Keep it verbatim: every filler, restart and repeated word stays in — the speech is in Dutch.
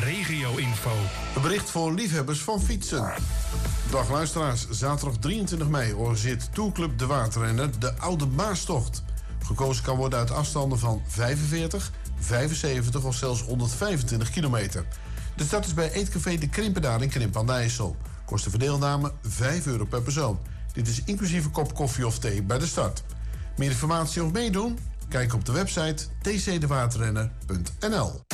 regio-info. Een bericht voor liefhebbers van fietsen. Dag luisteraars, zaterdag drieëntwintig mei organiseert Tourclub De Waterrenner de Oude Maastocht. Gekozen kan worden uit afstanden van vijfenveertig, vijfenzeventig of zelfs honderdvijfentwintig kilometer. De start is bij Eetcafé De Krimpendaal in Krimpen aan de IJssel. Kost de verdeelname vijf euro per persoon. Dit is inclusief een kop koffie of thee bij de start. Meer informatie of meedoen? Kijk op de website t c de waterrenner punt n l.